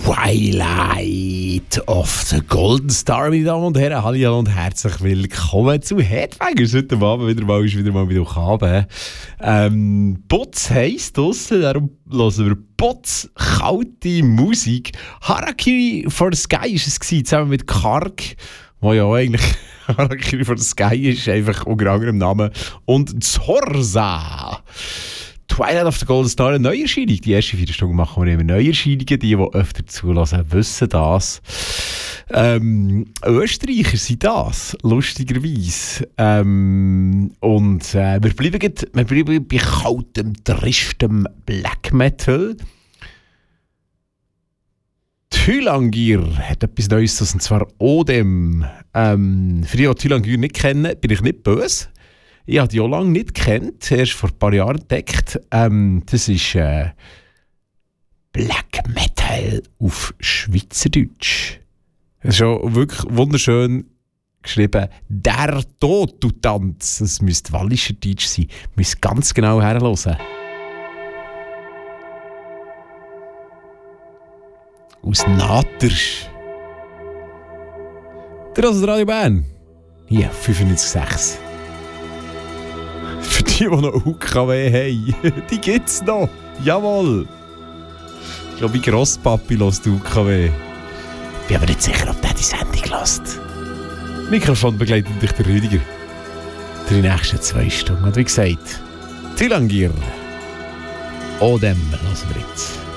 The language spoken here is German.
Twilight of the Golden Star, meine Damen und Herren. Hallo und herzlich willkommen zu Headbangers. Heute Abend wieder mal bei euch. Putz heisst draussen, darum hören wir Putz, kalte Musik. Harakiri for the Sky war es, zusammen mit Karg, wo ja eigentlich Harakiri for the Sky ist, einfach unter anderem Namen. Und Zorza. Twilight of the Golden Star, eine Neuerscheinung. Die ersten 4 Stunden machen wir immer Neuerscheinungen. Die öfter zulassen, wissen das. Österreicher sind das, lustigerweise. Wir bleiben bei kaltem, tristem Black Metal. Thylangir hat etwas Neues, und zwar Odem. Für die Thylangir nicht kennen, bin ich nicht böse. Ich habe die auch lange nicht gekannt, erst vor ein paar Jahren entdeckt. Das ist Black Metal auf Schweizerdeutsch. Das ist schon wirklich wunderschön geschrieben. Der Tod, du Tanz. Das müsste wallischer Deutsch sein. Ihr müsst ganz genau herhören. Aus Natersch. Der Radio Bern. Hier, 95,6. Für die noch UKW haben, die gibt's noch. Jawohl. Ich glaube, mein Grosspapi hört UKW. Ich bin aber nicht sicher, ob der die Sendung hört. Mikrofon begleitet dich der Rüdiger. Die nächsten 2 Stunden. Und wie gesagt, Thylangir. Odem hören wir jetzt.